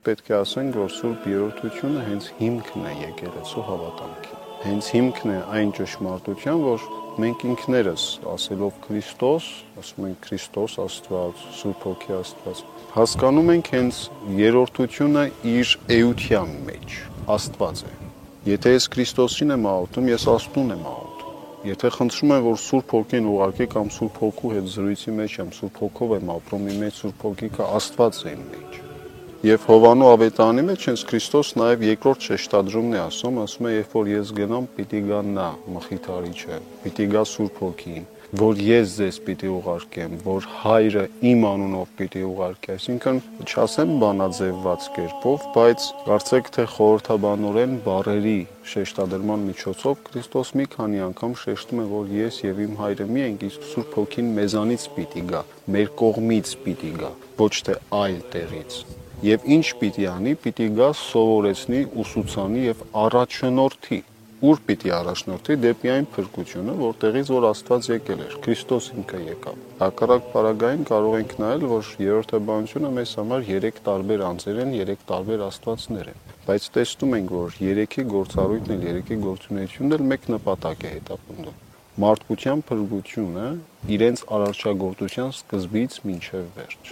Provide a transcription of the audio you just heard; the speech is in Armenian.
պետք է ասենք, որ Սուրբ Երրորդությունը հենց հիմքն է եկեղեցու հավատամքի։ Հենց հիմքն է այն ճշմարտության, որ մենք ինքներս ասելով Քրիստոս, ասում ենք Քրիստոս Աստված, Սուրբ Հոգի Աստված, հասկանում ենք հենց երրորդությունը իր էության մեջ Աստված է։ Եթե ես Քրիստոսին եմ աղոթում, ես Աստծուն եմ աղոթում։ Եթե խնդրում եմ, որ Սուրբ Հոգին ուղարկի կամ Սուրբ Հոգու հետ զրույցի մեջ եմ, Սուրբ Հոգով եմ ապրում, իմ մեջ Սուրբ Հոգիքը Աստված է իմ մեջ։ Եվ Հովանու ավետարանի մեջ հենց Քրիստոս նաև երկրորդ շեշտադրումն է ասում է, երբ որ ես գնամ, պիտի գա նա, Մխիթարիչը, պիտի գա Սուրբ Հոգին, որ ես ձեզ պիտի ուղարկեմ, որ Հայրը իմ անունով պիտի ուղարկի, այսինքն չասեմ բանաձևված կերպով, բայց կարծեք թե խորհրդաբանորեն բառերի շեշտադրման միջոցով Քրիստոս մի քանի անգամ շեշտում է, որ ես եւ իմ Հայրը մի ենք, իսկ Սուրբ Հոգին մեզանից պիտի գա, մեր կողմից պիտի գա, ոչ թե այլ տեղից։ Եվ ինչ պիտի անի, պիտի գա սովորեցնի, ուսուցանի եւ առաջնորդի։ Ուր պիտի առաջնորդի դեպի այն փրկությունը, որտեղից որ Աստված եկել էր, Քրիստոս ինքը եկավ։ Հակառակ պարագային կարող ենք նայել, որ երրորդաբանությունը մեզ համար 3 տարբեր անձեր են, 3 տարբեր Աստվածներ են։ Բայց տեսնում ենք, որ 3-ի գործառույթն էլ, 3-ի գործունեությունն էլ մեկ նպատակ է հետապնդում։ Մարդկության փրկությունը իրենց արարչագործության սկզբից մինչև վերջ։